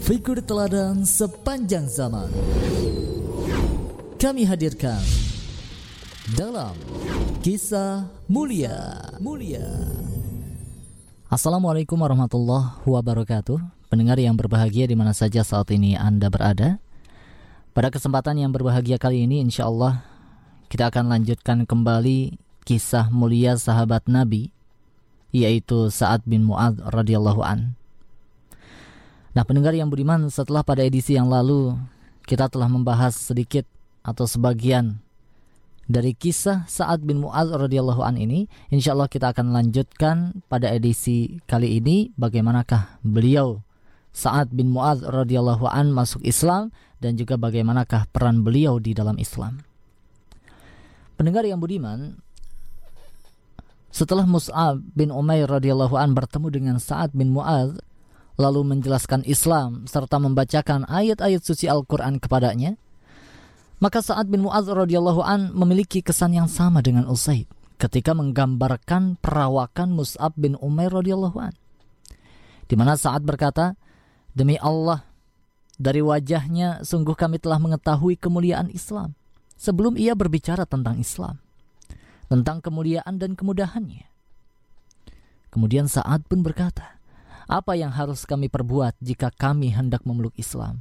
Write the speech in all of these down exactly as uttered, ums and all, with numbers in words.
Figur teladan sepanjang zaman kami hadirkan dalam Kisah Mulia. Mulia. Assalamualaikum warahmatullahi wabarakatuh. Pendengar yang berbahagia di mana saja saat ini Anda berada. Pada kesempatan yang berbahagia kali ini, insya Allah kita akan lanjutkan kembali kisah mulia sahabat Nabi, yaitu Sa'ad bin Mu'adz radhiyallahu an. Nah, pendengar yang budiman, setelah pada edisi yang lalu kita telah membahas sedikit atau sebagian dari kisah Sa'ad bin Mu'adz radhiyallahu an ini, insya Allah kita akan lanjutkan pada edisi kali ini bagaimanakah beliau Sa'ad bin Mu'adz radhiyallahu an masuk Islam dan juga bagaimanakah peran beliau di dalam Islam. Pendengar yang budiman, setelah Mus'ab bin Umair radhiyallahu an bertemu dengan Sa'ad bin Mu'adz lalu menjelaskan Islam serta membacakan ayat-ayat suci Al-Quran kepadanya, maka Sa'ad bin Mu'adz radhiyallahu an memiliki kesan yang sama dengan Usaid ketika menggambarkan perawakan Mus'ab bin Umair radhiyallahu an, di mana Sa'ad berkata, "Demi Allah, dari wajahnya sungguh kami telah mengetahui kemuliaan Islam sebelum ia berbicara tentang Islam, tentang kemuliaan dan kemudahannya." Kemudian Sa'ad pun berkata, "Apa yang harus kami perbuat jika kami hendak memeluk Islam?"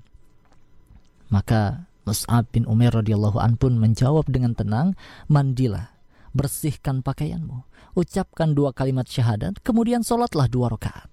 Maka Mus'ab bin Umair radhiyallahu an pun menjawab dengan tenang, "Mandilah, bersihkan pakaianmu, ucapkan dua kalimat syahadat, kemudian sholatlah dua rakaat."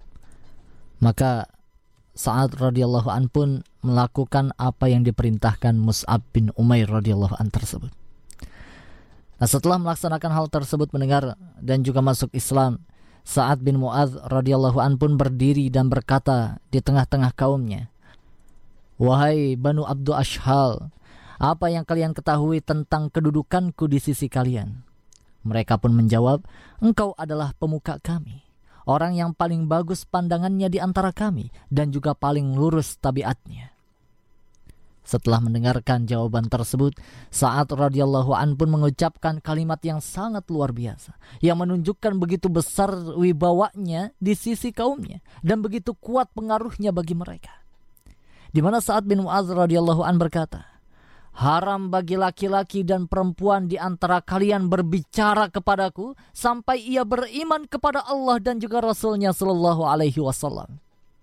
Maka Sa'ad radhiyallahu an pun melakukan apa yang diperintahkan Mus'ab bin Umair radhiyallahu an tersebut. Nah, setelah melaksanakan hal tersebut, mendengar dan juga masuk Islam, Sa'ad bin Mu'adz radhiyallahu an pun berdiri dan berkata di tengah-tengah kaumnya, "Wahai Banu Abdu Ashhal, apa yang kalian ketahui tentang kedudukanku di sisi kalian?" Mereka pun menjawab, "Engkau adalah pemuka kami, orang yang paling bagus pandangannya di antara kami dan juga paling lurus tabiatnya." Setelah mendengarkan jawaban tersebut, Sa'ad radhiyallahu an pun mengucapkan kalimat yang sangat luar biasa, yang menunjukkan begitu besar wibawanya di sisi kaumnya dan begitu kuat pengaruhnya bagi mereka. Di mana Sa'ad bin Mu'adz radhiyallahu an berkata, "Haram bagi laki-laki dan perempuan di antara kalian berbicara kepadaku sampai ia beriman kepada Allah dan juga Rasulnya sallallahu alaihi wasallam."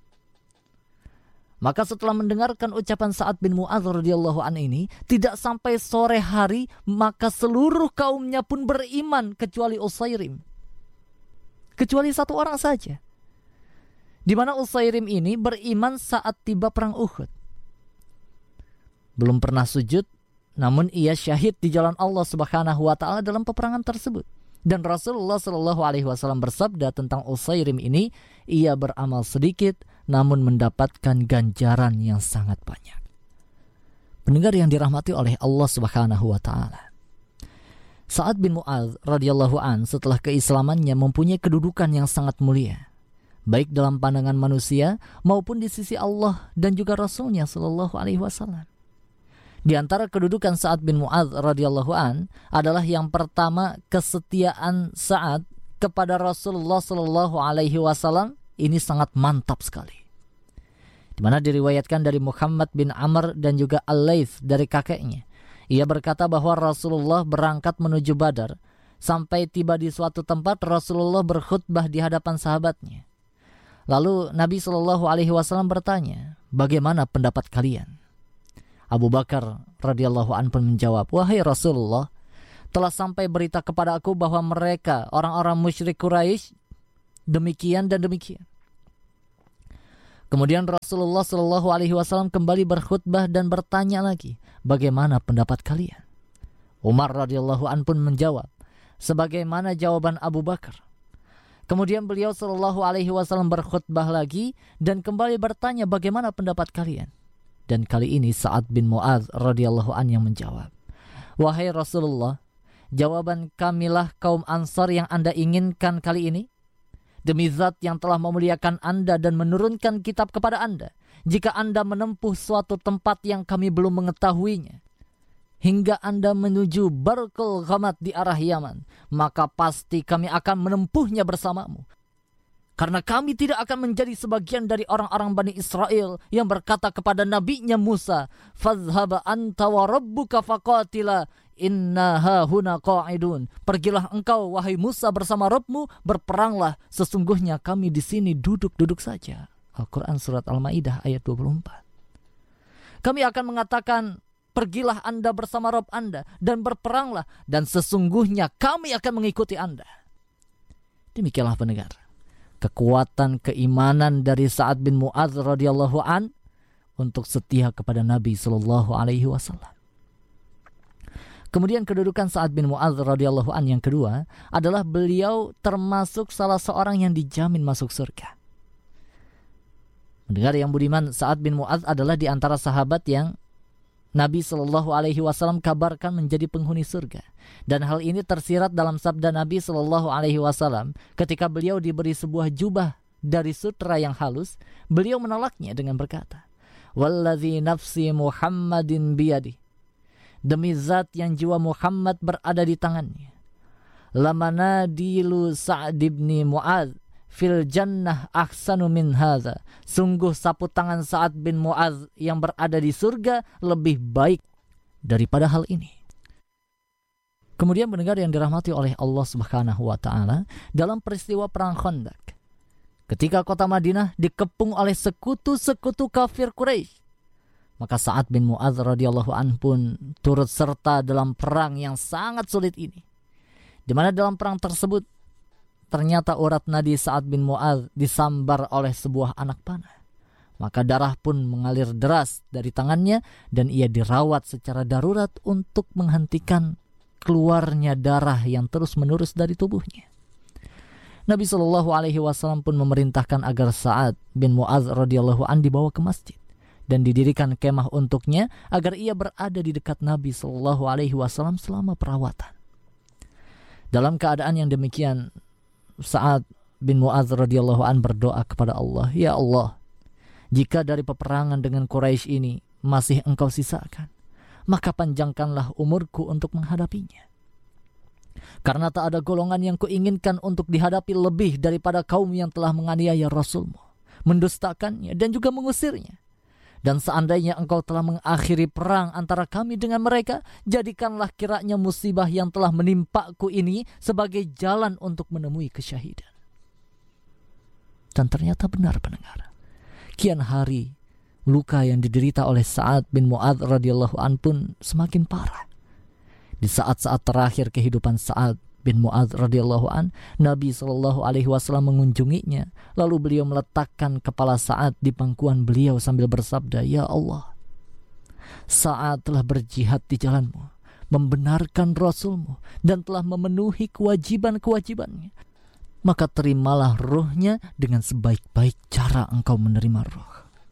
Maka setelah mendengarkan ucapan Sa'ad bin Mu'adz radhiyallahu an ini, tidak sampai sore hari maka seluruh kaumnya pun beriman kecuali Usairim. Kecuali satu orang saja, di mana Usairim ini beriman saat tiba perang Uhud. Belum pernah sujud, namun ia syahid di jalan Allah Subhanahu wa taala dalam peperangan tersebut. Dan Rasulullah Shallallahu alaihi wasallam bersabda tentang Usairim ini, ia beramal sedikit namun mendapatkan ganjaran yang sangat banyak. Pendengar yang dirahmati oleh Allah Subhanahu wa taala, Sa'ad bin Mu'adz radhiyallahu an setelah keislamannya mempunyai kedudukan yang sangat mulia, baik dalam pandangan manusia maupun di sisi Allah dan juga Rasulnya Shallallahu alaihi wasallam. Di antara kedudukan Sa'ad bin Mu'adz radhiyallahu an adalah yang pertama, kesetiaan Sa'ad kepada Rasulullah sallallahu alaihi wasallam ini sangat mantap sekali. Di mana diriwayatkan dari Muhammad bin Amr dan juga Al-Laits dari kakeknya. Ia berkata bahwa Rasulullah berangkat menuju Badar. Sampai tiba di suatu tempat, Rasulullah berkhutbah di hadapan sahabatnya. Lalu Nabi sallallahu alaihi wasallam bertanya, "Bagaimana pendapat kalian?" Abu Bakar radhiyallahu an pun menjawab, "Wahai Rasulullah, telah sampai berita kepada aku bahwa mereka orang-orang musyrik Quraisy demikian dan demikian." Kemudian Rasulullah Shallallahu alaihi wasallam kembali berkhutbah dan bertanya lagi, "Bagaimana pendapat kalian?" Umar radhiyallahu an pun menjawab sebagaimana jawaban Abu Bakar. Kemudian beliau Shallallahu alaihi wasallam berkhutbah lagi dan kembali bertanya, "Bagaimana pendapat kalian?" Dan kali ini Sa'ad bin Mu'adz radhiyallahu an yang menjawab, "Wahai Rasulullah, jawaban kamilah kaum Ansar yang Anda inginkan kali ini. Demi Zat yang telah memuliakan Anda dan menurunkan kitab kepada Anda, jika Anda menempuh suatu tempat yang kami belum mengetahuinya, hingga Anda menuju Barqul Ghamad di arah Yaman, maka pasti kami akan menempuhnya bersamamu. Karena kami tidak akan menjadi sebagian dari orang-orang Bani Israel yang berkata kepada nabinya Musa, "Fadhhab anta wa rabbuka faqatila inna hahuna qa'idun." Pergilah engkau wahai Musa bersama Rabbmu, berperanglah, sesungguhnya kami di sini duduk-duduk saja. Al-Quran surat Al-Maidah ayat dua puluh empat. Kami akan mengatakan, pergilah Anda bersama Rabb Anda dan berperanglah, dan sesungguhnya kami akan mengikuti Anda. Demikianlah pendengar, kekuatan keimanan dari Sa'ad bin Mu'adz radhiyallahu an untuk setia kepada Nabi sallallahu alaihi wasallam. Kemudian kedudukan Sa'ad bin Mu'adz radhiyallahu an yang kedua adalah beliau termasuk salah seorang yang dijamin masuk surga. Mendengar yang budiman, Sa'ad bin Mu'adz adalah di antara sahabat yang Nabi sallallahu alaihi wasallam kabarkan menjadi penghuni surga. Dan hal ini tersirat dalam sabda Nabi sallallahu alaihi wasallam ketika beliau diberi sebuah jubah dari sutra yang halus, beliau menolaknya dengan berkata, "Wallazi nafsi Muhammadin biyadi." Demi zat yang jiwa Muhammad berada di tangannya. Lamanadilu Sa'd bin Mu'adz fil jannah ahsanu min hadza. Sungguh sapu tangan Sa'ad bin Mu'adz yang berada di surga lebih baik daripada hal ini. Kemudian pendengar yang dirahmati oleh Allah Subhanahu wa taala, dalam peristiwa perang Khandaq, ketika kota Madinah dikepung oleh sekutu-sekutu kafir Quraisy, maka Sa'ad bin Mu'adz radhiyallahu anhu pun turut serta dalam perang yang sangat sulit ini. Di mana dalam perang tersebut ternyata urat nadi Sa'ad bin Mu'adz disambar oleh sebuah anak panah. Maka darah pun mengalir deras dari tangannya dan ia dirawat secara darurat untuk menghentikan keluarnya darah yang terus-menerus dari tubuhnya. Nabi Shallallahu alaihi wasallam pun memerintahkan agar Sa'ad bin Mu'adz radhiyallahu an dibawa ke masjid dan didirikan kemah untuknya agar ia berada di dekat Nabi Shallallahu alaihi wasallam selama perawatan. Dalam keadaan yang demikian, Sa'ad bin Mu'adz radhiyallahu an berdoa kepada Allah, "Ya Allah, jika dari peperangan dengan Quraisy ini masih Engkau sisakan, maka panjangkanlah umurku untuk menghadapinya. Karena tak ada golongan yang kuinginkan untuk dihadapi lebih daripada kaum yang telah menganiaya Rasul-Mu, mendustakannya dan juga mengusirnya. Dan seandainya Engkau telah mengakhiri perang antara kami dengan mereka, jadikanlah kiranya musibah yang telah menimpaku ini sebagai jalan untuk menemui kesyahidan." Dan ternyata benar pendengar, kian hari luka yang diderita oleh Sa'ad bin Mu'adz radhiyallahu an pun semakin parah. Di saat-saat terakhir kehidupan Sa'ad bin Mu'adz radhiyallahu an, Nabi sallallahu alaihi wasallam mengunjunginya, lalu beliau meletakkan kepala Sa'ad di pangkuan beliau sambil bersabda, "Ya Allah, Sa'ad telah berjihad di jalan-Mu, membenarkan Rasul-Mu dan telah memenuhi kewajiban-kewajibannya. Maka terimalah ruhnya dengan sebaik-baik cara Engkau menerima ruh."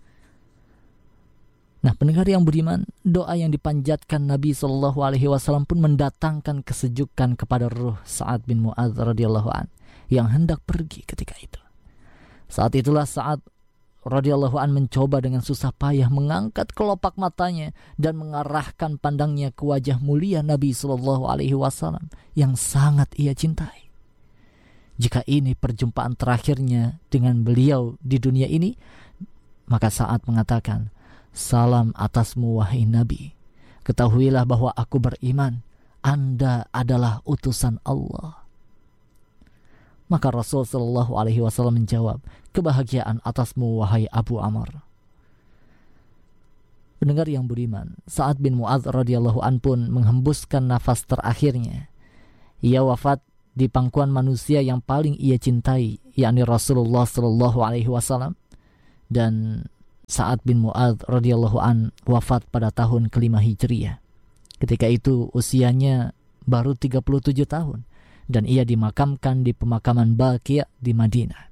Nah, pendengar yang budiman, doa yang dipanjatkan Nabi Shallallahu alaihi wasallam pun mendatangkan kesejukan kepada ruh Sa'ad bin Mu'adz radhiyallahu an yang hendak pergi ketika itu. Saat itulah Sa'ad radhiyallahu an mencoba dengan susah payah mengangkat kelopak matanya dan mengarahkan pandangnya ke wajah mulia Nabi Shallallahu alaihi wasallam yang sangat ia cintai. Jika ini perjumpaan terakhirnya dengan beliau di dunia ini, maka Sa'ad mengatakan, "Salam atasmu wahai Nabi. Ketahuilah bahwa aku beriman Anda adalah utusan Allah." Maka Rasul sallallahu alaihi wasallam menjawab, "Kebahagiaan atasmu wahai Abu Amr." Pendengar yang budiman, Sa'ad bin Mu'adz radhiyallahu an pun menghembuskan nafas terakhirnya. Ia wafat di pangkuan manusia yang paling ia cintai, yakni Rasulullah sallallahu alaihi wasallam, dan Sa'ad bin Mu'adz radhiyallahu an wafat pada tahun kelima Hijriyah. Ketika itu usianya baru tiga puluh tujuh tahun dan ia dimakamkan di pemakaman Baqi' di Madinah.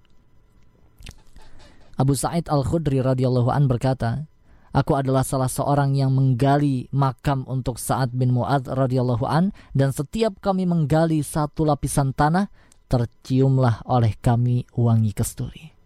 Abu Sa'id Al-Khudri radhiyallahu an berkata, "Aku adalah salah seorang yang menggali makam untuk Sa'ad bin Mu'adz radhiyallahu an, dan setiap kami menggali satu lapisan tanah, terciumlah oleh kami wangi kasturi."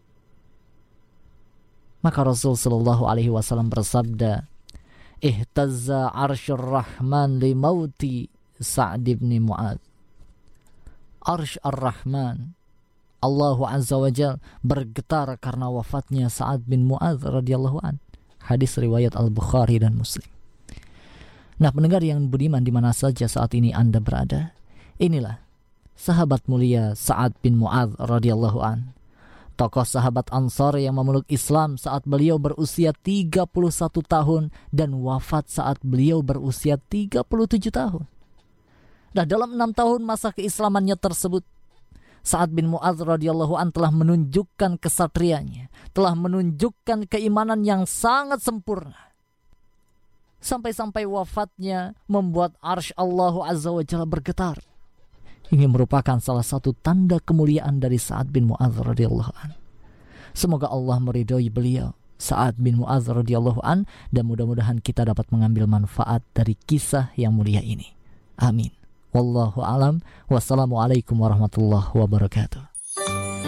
Maka Rasul sallallahu alaihi wasallam bersabda, "Ihtazza 'arsyur Rahman li mauti Sa'd bin Mu'adz." Arsy Ar-Rahman Allah Azza wa Jalla bergetar karena wafatnya Sa'ad bin Mu'adz radhiyallahu an. Hadis riwayat Al-Bukhari dan Muslim. Nah, pendengar yang budiman di mana saja saat ini Anda berada, inilah sahabat mulia Sa'ad bin Mu'adz radhiyallahu an. Tokoh sahabat Ansar yang memeluk Islam saat beliau berusia tiga puluh satu tahun dan wafat saat beliau berusia tiga puluh tujuh tahun. Nah, dalam enam tahun masa keislamannya tersebut, Sa'ad bin Mu'adz radhiyallahu an telah menunjukkan kesatrianya, telah menunjukkan keimanan yang sangat sempurna. Sampai-sampai wafatnya membuat arsy Allah Azza wa Jalla bergetar. Ini merupakan salah satu tanda kemuliaan dari Sa'ad bin Mu'adz radhiyallahu an. Semoga Allah meridhoi beliau, Sa'ad bin Mu'adz radhiyallahu an, dan mudah-mudahan kita dapat mengambil manfaat dari kisah yang mulia ini. Amin. Wallahu alam. Wassalamualaikum warahmatullahi wabarakatuh.